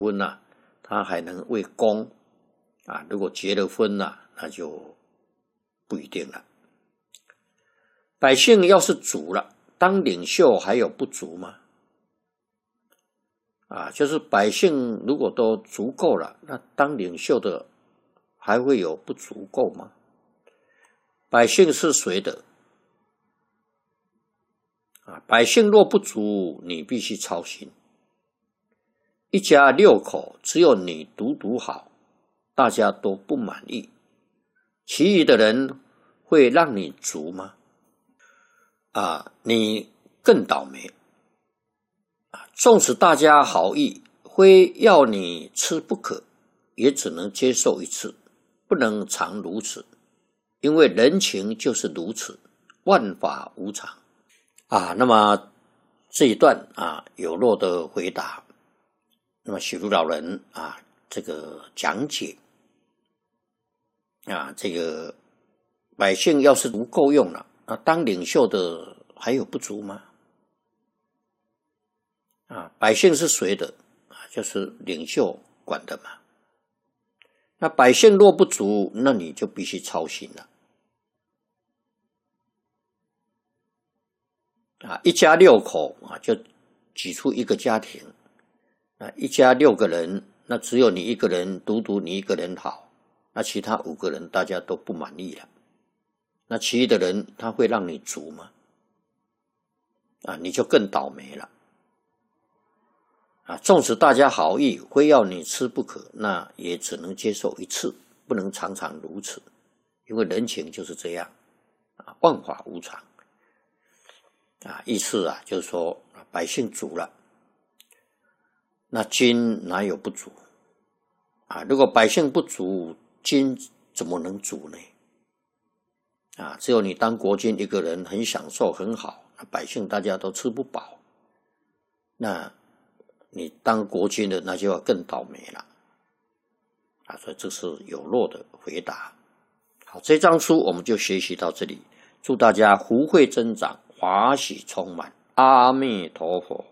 婚他还能为公如果结了婚那就不一定了。百姓要是足了，当领袖还有不足吗？就是百姓如果都足够了，那当领袖的还会有不足够吗？百姓是谁的？百姓若不足，你必须操心。一家6口，只有你独好，大家都不满意，其余的人会让你足吗？你更倒霉。纵使大家好意，非要你吃不可，也只能接受一次，不能常如此，因为人情就是如此，万法无常。那么这一段有漏的回答，那么许如老人这个讲解这个百姓要是不够用了，当领袖的还有不足吗？百姓是谁的？就是领袖管的嘛。那百姓若不足，那你就必须操心了。一家6口就挤出一个家庭，一家6个人，那只有你一个人，独你一个人好，那其他5个人大家都不满意了，那其余的人他会让你足吗？你就更倒霉了。纵使大家好意，非要你吃不可，那也只能接受一次，不能常常如此，因为人情就是这样，万法无常。意思就是说百姓足了，那君哪有不足？如果百姓不足，君怎么能足呢？只有你当国君一个人很享受很好，百姓大家都吃不饱，那你当国君的那就要更倒霉了。所以这是有漏的回答。好，这章书我们就学习到这里，祝大家福慧增长，法喜充满，阿弥陀佛。